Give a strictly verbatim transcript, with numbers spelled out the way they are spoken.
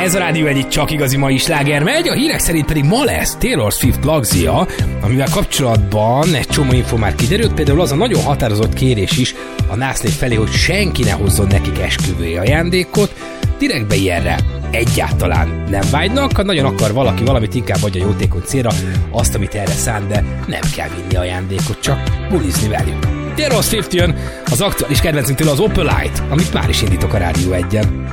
Ez a Rádió egyik csak igazi mai sláger megy, a hírek szerint pedig ma lesz Taylor Swift lagzia, amivel kapcsolatban egy csomó info már kiderült, például az a nagyon határozott kérés is a násznék felé, hogy senki ne hozzon nekik esküvői ajándékot, direktbe ilyenre egyáltalán nem vágynak, ha nagyon akar valaki valamit, inkább adja jótékony célra azt, amit erre szán, de nem kell vinni ajándékot, csak bulizni velük. Taylor Swift jön, az aktuális kedvencünktől az Opalite, amit már is indítok a Rádió egyen.